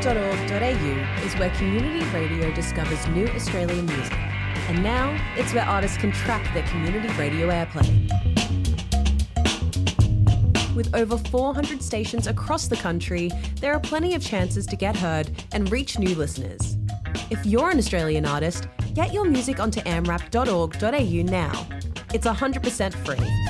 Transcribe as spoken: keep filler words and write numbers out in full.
dot org dot a u is where community radio discovers new Australian music. And now it's where artists can track their community radio airplay. With over four hundred stations across the country, there are plenty of chances to get heard and reach new listeners. If you're an Australian artist, get your music onto amrap dot org dot a u now. It's one hundred percent free.